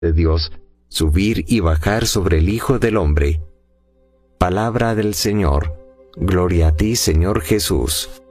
de Dios subir y bajar sobre el Hijo del Hombre. Palabra del Señor. Gloria a ti, Señor Jesús.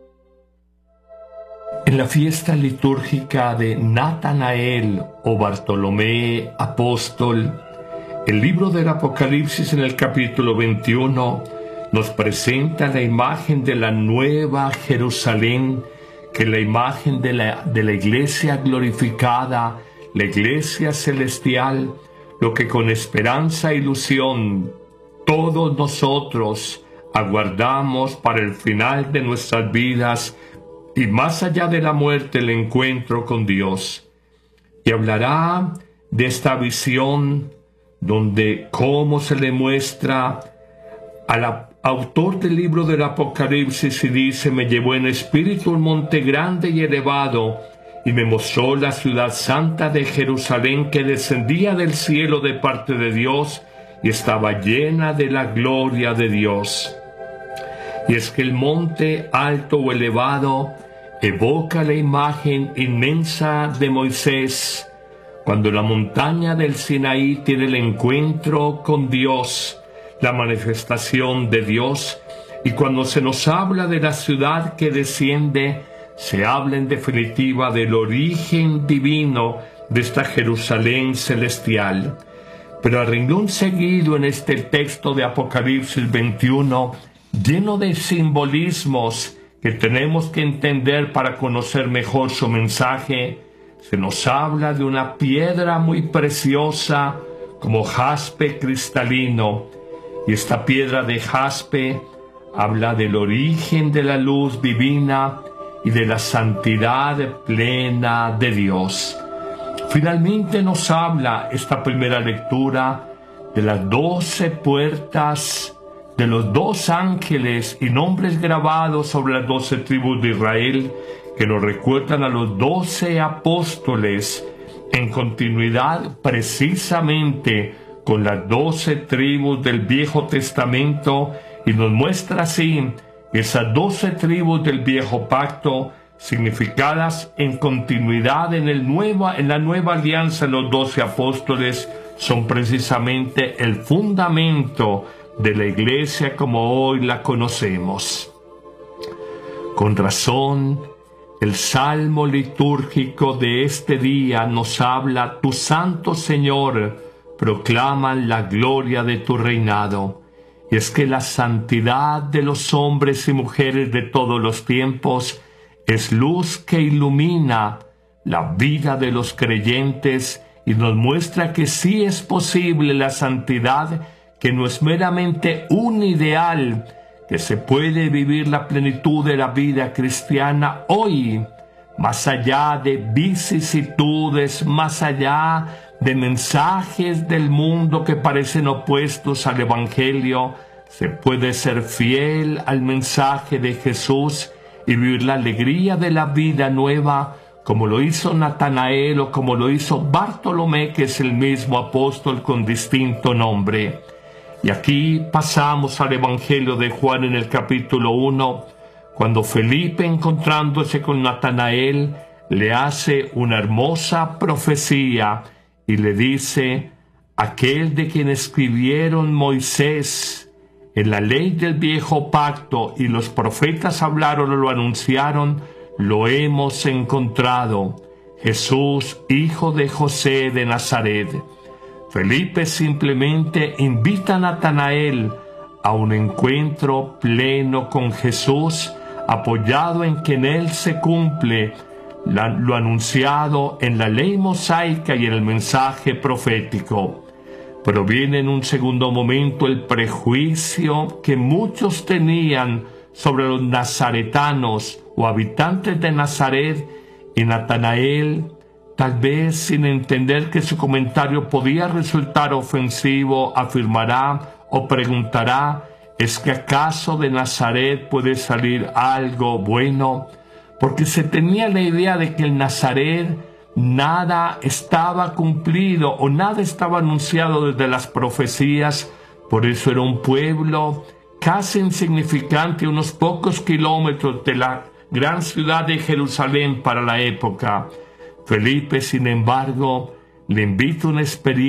En la fiesta litúrgica de Natanael o Bartolomé apóstol, el libro del Apocalipsis en el capítulo 21 nos presenta la imagen de la nueva Jerusalén, que es la imagen de la iglesia glorificada, la iglesia celestial, lo que con esperanza e ilusión todos nosotros aguardamos para el final de nuestras vidas y más allá de la muerte el encuentro con Dios. Y hablará de esta visión donde cómo se le muestra al autor del libro del Apocalipsis y dice: me llevó en espíritu un monte grande y elevado y me mostró la ciudad santa de Jerusalén, que descendía del cielo de parte de Dios y estaba llena de la gloria de Dios. Y es que el monte alto o elevado evoca la imagen inmensa de Moisés, cuando la montaña del Sinaí tiene el encuentro con Dios, la manifestación de Dios, y cuando se nos habla de la ciudad que desciende, se habla en definitiva del origen divino de esta Jerusalén celestial. Pero a renglón seguido en este texto de Apocalipsis 21, lleno de simbolismos que tenemos que entender para conocer mejor su mensaje, se nos habla de una piedra muy preciosa como jaspe cristalino. Y esta piedra de jaspe habla del origen de la luz divina y de la santidad plena de Dios. Finalmente nos habla esta primera lectura de las 12 puertas, de los 2 ángeles y nombres grabados sobre las 12 tribus de Israel, que nos recuerdan a los 12 apóstoles en continuidad precisamente con las 12 tribus del Viejo Testamento, y nos muestra así esas 12 tribus del Viejo Pacto significadas en continuidad en la nueva alianza. Los 12 apóstoles son precisamente el fundamento de la iglesia como hoy la conocemos. Con razón, el salmo litúrgico de este día nos habla: tu santo Señor proclaman la gloria de tu reinado. Y es que la santidad de los hombres y mujeres de todos los tiempos es luz que ilumina la vida de los creyentes y nos muestra que sí es posible la santidad, que no es meramente un ideal, que se puede vivir la plenitud de la vida cristiana hoy, más allá de vicisitudes, más allá de mensajes del mundo que parecen opuestos al Evangelio. Se puede ser fiel al mensaje de Jesús y vivir la alegría de la vida nueva, como lo hizo Natanael o como lo hizo Bartolomé, que es el mismo apóstol con distinto nombre. Y aquí pasamos al Evangelio de Juan en el capítulo 1, cuando Felipe, encontrándose con Natanael, le hace una hermosa profecía y le dice: aquel de quien escribieron Moisés en la ley del viejo pacto y los profetas hablaron o lo anunciaron, lo hemos encontrado, Jesús, hijo de José de Nazaret. Felipe simplemente invita a Natanael a un encuentro pleno con Jesús, apoyado en que en él se cumple lo anunciado en la ley mosaica y en el mensaje profético. Pero viene en un segundo momento el prejuicio que muchos tenían sobre los nazaretanos o habitantes de Nazaret, y Natanael, tal vez sin entender que su comentario podía resultar ofensivo, afirmará o preguntará: ¿es que acaso de Nazaret puede salir algo bueno? Porque se tenía la idea de que en Nazaret nada estaba cumplido o nada estaba anunciado desde las profecías. Por eso era un pueblo casi insignificante, unos pocos kilómetros de la gran ciudad de Jerusalén para la época. Felipe, sin embargo, le invito a una experiencia